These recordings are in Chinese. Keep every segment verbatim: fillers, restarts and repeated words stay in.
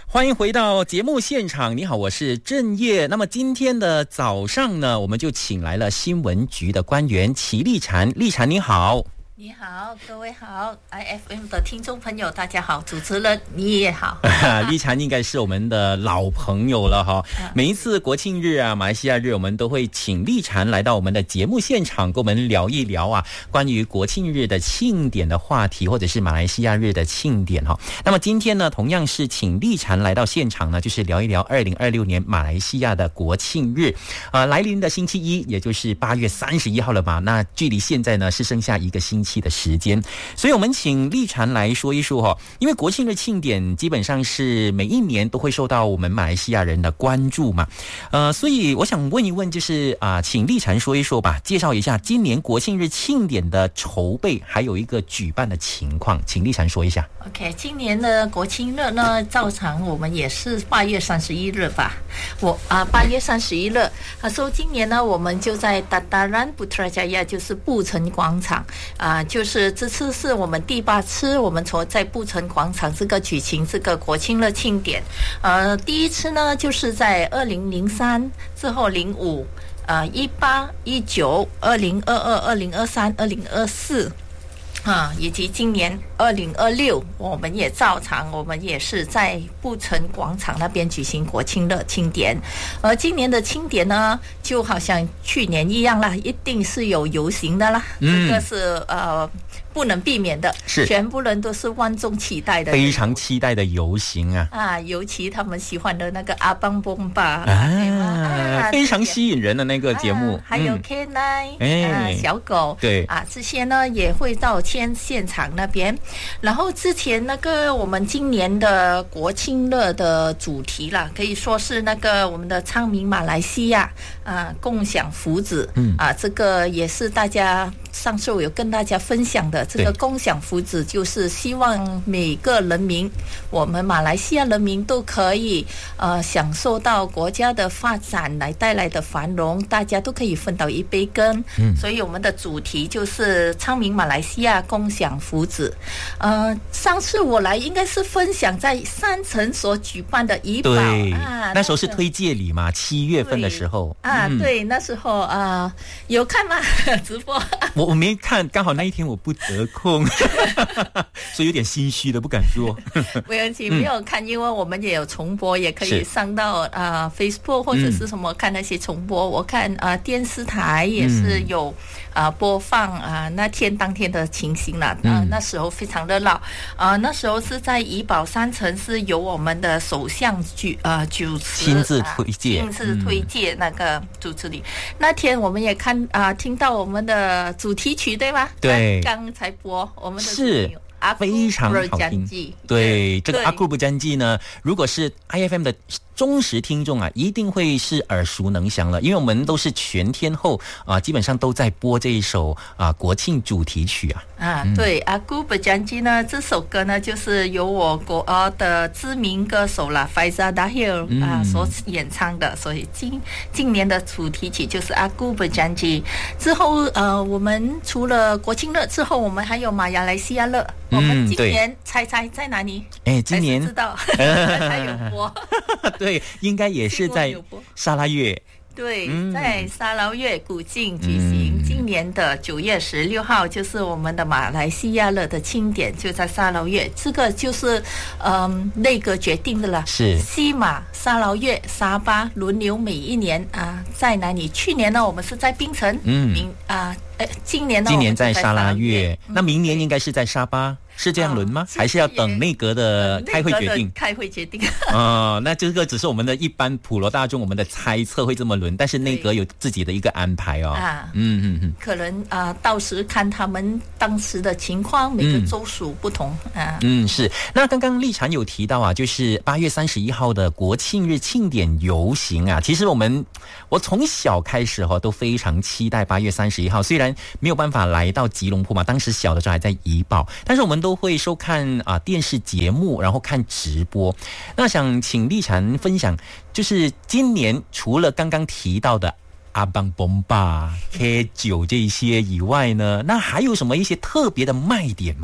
欢迎回到节目现场，你好，我是郑业。那么今天的早上呢，我们就请来了新闻局的官员齐丽婵。丽婵你好。 你好，各位好 ，I F M 的听众朋友大家好，主持人你也好。 丽婵应该是我们的老朋友了哈，每一次国庆日啊、马来西亚日，我们都会请丽婵来到我们的节目现场，跟我们聊一聊啊关于国庆日的庆典的话题，或者是马来西亚日的庆典哈。那么今天呢，同样是请丽婵来到现场呢，就是聊一聊二零二六年马来西亚的国庆日，呃，来临的星期一，也就是八月三十一号了嘛。那距离现在呢是剩下一个星期的时间，所以我们请丽婵来说一说哈。因为国庆日庆典基本上是每一年都会受到我们马来西亚人的关注嘛，呃，所以我想问一问，就是啊、呃，请丽婵说一说吧，介绍一下今年国庆日庆典的筹备，还有一个举办的情况，请丽婵说一下。 OK， 今年的国庆日呢，照常我们也是八月三十一日吧。我啊，八月三十一日，啊，所以今年呢，我们就在Dataran Putrajaya，就是布城广场啊。就是这次是我们第八次，我们从在布城广场这个举行这个国庆日庆典。呃，第一次呢就是在二零零三之后零五，呃，一八、一九、二零二二、二零二三、二零二四。啊，以及今年二零二六，我们也照常，我们也是在布城广场那边举行国庆日庆典。而今年的庆典呢，就好像去年一样啦，一定是有游行的啦，嗯、这个是呃不能避免的， 是全部人都是万众期待的， 非常期待的游行啊！ 啊，尤其他们喜欢的那个阿邦bomba啊， 啊非常吸引人的那个节目， 啊、还有 K 奈、 嗯、 啊小狗， 对啊，这些呢也会到现现场那边。然后之前那个我们今年的国庆日的主题啦，可以说是那个我们的昌明马来西亚啊，共享福祉，嗯啊，这个也是大家上次我有跟大家分享的。这个共享福祉就是希望每个人民，我们马来西亚人民都可以呃享受到国家的发展来带来的繁荣，大家都可以分到一杯羹。嗯，所以我们的主题就是昌明马来西亚共享福祉。呃，上次我来应该是分享在三城所举办的怡保， 对、 啊， 那时候是推介礼嘛，七月份的时候啊、嗯，对，那时候啊、呃、有看吗？直播？ 我我没看，刚好那一天我不得空，所以有点心虚的不敢说。 没问题，没有看，因为我们也有重播，也可以上到啊、呃、Facebook 或者是什么看那些重播。嗯、我看啊、呃、电视台也是有啊、呃、播放啊、呃、那天当天的情形了。啊、呃，那时候非常热闹。啊、呃，那时候是在怡保三城，是由我们的首相主呃主持亲自推介， 亲自推介那个主持里。嗯、那天我们也看啊、呃、听到我们的主题曲对吗？ 对， 刚才播我们的是。非常好听，对，这个阿库布詹记呢，如果是 I F M 的忠实听众啊，一定会是耳熟能详了，因为我们都是全天候啊，基本上都在播这一首啊国庆主题曲啊。 啊，对，阿库布詹记呢，这首歌呢，就是由我国呃的知名歌手啦 Faizal Dahil 啊所演唱的，所以今今年的主题曲就是阿库布詹记。之后呃，我们除了国庆日之后，我们还有马来西亚日。我们今年猜猜在哪里？ 哎，今年知道还有播， 对，应该也是在沙拉越。 对，在沙捞越古晋举行、嗯、今年的九月十六号，就是我们的马来西亚日的庆典，就在沙捞越。这个就是嗯内阁决定的了， 是西马、沙捞越、沙巴轮流每一年啊在哪里？去年呢，我们是在槟城，嗯，明啊，呃，今年呢， 今年在沙拉越，嗯、那明年应该是在沙巴。是这样轮吗？还是要等内阁的开会决定？ 开会决定。 哦，那这个只是我们的一般普罗大众我们的猜测会这么轮，但是内阁有自己的一个安排哦。啊， 嗯嗯嗯，可能啊、呃，到时看他们当时的情况，每个州属不同、嗯、啊。 嗯，是。那刚刚丽婵有提到啊，就是八月三十一号的国庆日庆典游行啊。其实我们我从小开始哈、哦、都非常期待八月三十一号，虽然没有办法来到吉隆坡嘛，当时小的时候还在怡保，但是我们都。都会收看啊电视节目，然后看直播。那想请丽婵分享，就是今年除了刚刚提到的阿邦bomba、K 九这些以外呢，那还有什么一些特别的卖点吗？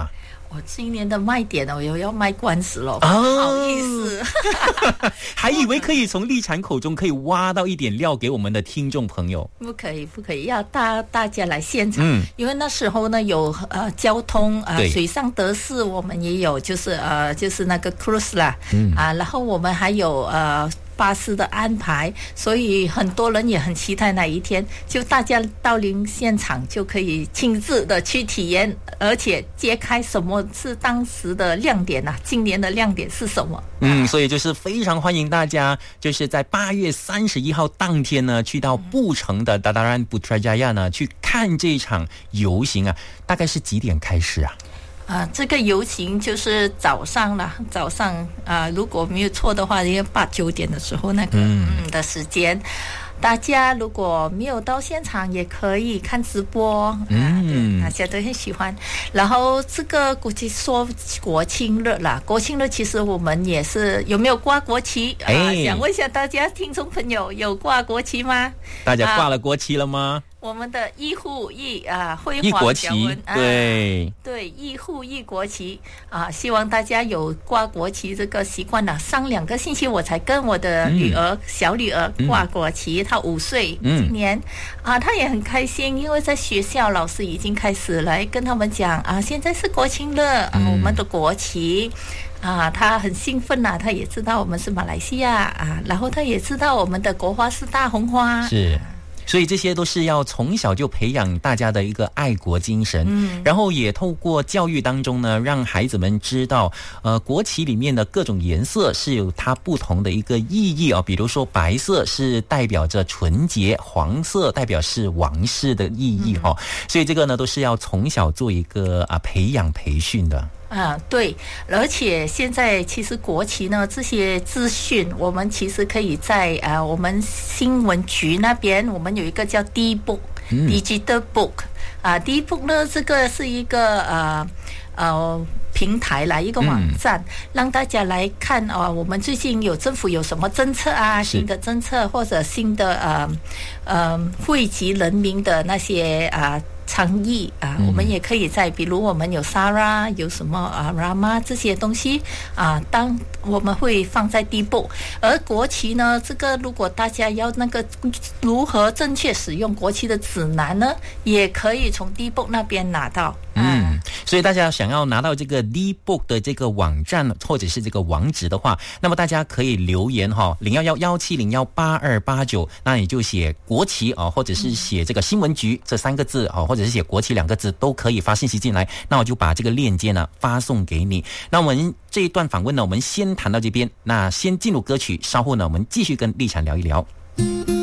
我今年的卖点我又要卖关子了， 哦、 不好意思， 还以为可以从立产口中可以挖到一点料给我们的听众朋友。 不可以，不可以，要大大家来现场， 嗯， 因为那时候呢有呃交通呃水上德士我们也有，就是呃就是那个 cruise 啦，嗯啊，然后我们还有呃。巴士的安排，所以很多人也很期待那一天，就大家到临现场就可以亲自的去体验，而且揭开什么是当时的亮点啊，今年的亮点是什么。 嗯，所以就是非常欢迎大家，就是在八月三十一号当天呢，去到布城的达达兰Putrajaya呢，去看这场游行啊。大概是几点开始啊？ 啊、呃，这个游行就是早上了，早上啊、呃，如果没有错的话，应该八九点的时候那个嗯的时间。大家如果没有到现场，也可以看直播，嗯，大家都很喜欢。然后这个估计说国庆日啦，国庆日其实我们也是有没有挂国旗？哎、呃，想问一下大家听众朋友，有挂国旗吗？ 大家挂了国旗了吗？ 呃我们的一户一啊辉煌国旗，对、 啊、对，一户一国旗啊，希望大家有挂国旗这个习惯了。上两个星期我才跟我的女儿、嗯、小女儿挂国旗，嗯、她五岁，今年、嗯、啊，她也很开心，因为在学校老师已经开始来跟他们讲啊，现在是国庆日、嗯、啊，我们的国旗。啊，他很兴奋呐、啊，他也知道我们是马来西亚啊，然后他也知道我们的国花是大红花， 是。所以这些都是要从小就培养大家的一个爱国精神，嗯，然后也透过教育当中呢，让孩子们知道，呃，国旗里面的各种颜色是有它不同的一个意义啊、哦。比如说白色是代表着纯洁，黄色代表是王室的意义哈、哦。嗯、所以这个呢，都是要从小做一个啊培养培训的。 啊，对，而且现在其实国旗呢这些资讯，我们其实可以在呃我们新闻局那边，我们有一个叫 D-Book、嗯、Digital Book 啊 ，D-Book 呢这个是一个呃呃平台啦，一个网站，嗯、让大家来看哦、呃，我们最近有政府有什么政策啊，新的政策或者新的呃呃惠及人民的那些啊。呃倡议啊，我们也可以在，比如我们有 Sara， 有什么啊 Rama 这些东西啊，当我们会放在第一步。而国旗呢，这个如果大家要那个如何正确使用国旗的指南呢，也可以从 D-Book 那边拿到。 嗯，所以大家想要拿到这个 D-Book 的这个网站或者是这个网址的话，那么大家可以留言哈，零幺幺幺七零幺八二八九，那你就写国旗啊，或者是写这个新闻局这三个字啊，或者是写国旗两个字都可以发信息进来，那我就把这个链接呢发送给你。那我们这一段访问呢，我们先谈到这边，那先进入歌曲，稍后呢我们继续跟立产聊一聊。